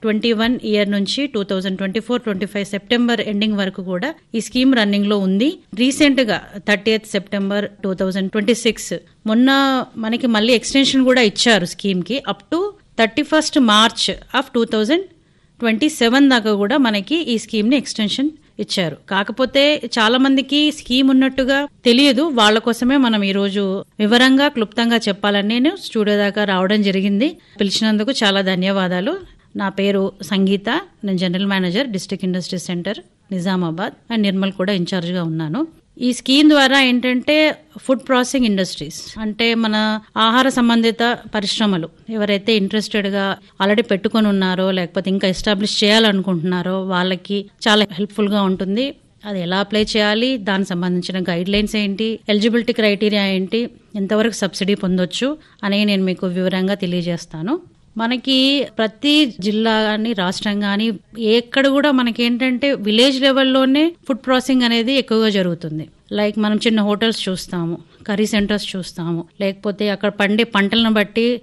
2021 year నుంచి 2024-25 September ending వరకు కూడా ఈ స్కీమ్ రన్నింగ్ లో ఉంది. రీసెంట్ గా 30th సెప్టెంబర్ 2026 మొన్న మనకి మళ్ళీ ఎక్స్టెన్షన్ కూడా ఇచ్చారు స్కీమ్ కి up to 31st March of 2027 దాకా కూడా మనకి ఈ స్కీమ్ ని ఎక్స్టెన్షన్ ఇచ్చారు. కాకపోతే చాలా మందికి స్కీమ్ ఉన్నట్టుగా తెలియదు. వాళ్ళ కోసమే మనం ఈ రోజు వివరంగా క్లుప్తంగా చెప్పాలని నేను స్టూడియో దాకా రావడం జరిగింది. పిలిచినందుకు చాలా ధన్యవాదాలు. నా పేరు సంగీత. నేను general manager district industry centre Nizamabad and Nirmal కూడా ఇన్ఛార్జ్ గా ఉన్నాను. ఈ స్కీమ్ ద్వారా ఏంటంటే ఫుడ్ ప్రాసెసింగ్ ఇండస్ట్రీస్ అంటే మన ఆహార సంబంధిత పరిశ్రమలు ఎవరైతే ఇంట్రెస్టెడ్ గా ఆల్రెడీ పెట్టుకొని ఉన్నారో లేకపోతే ఇంకా ఎస్టాబ్లిష్ చేయాలనుకుంటున్నారో వాళ్ళకి చాలా హెల్ప్ఫుల్ గా ఉంటుంది. అది ఎలా అప్లై చేయాలి, దానికి సంబంధించిన గైడ్ లైన్స్ ఏంటి, ఎలిజిబిలిటీ క్రైటీరియా ఏంటి, ఎంతవరకు సబ్సిడీ పొందొచ్చు అని నేను మీకు వివరంగా తెలియజేస్తాను. మనకి ప్రతి జిల్లా గాని రాష్ట్రం గాని ఎక్కడ కూడా మనకి ఏంటంటే విలేజ్ లెవెల్లోనే ఫుడ్ ప్రాసెసింగ్ అనేది ఎక్కువగా జరుగుతుంది. లైక్ మనం చిన్న హోటల్స్ చూస్తాము, కర్రీ సెంటర్స్ చూస్తాము, లేకపోతే అక్కడ పండే పంటలను బట్టి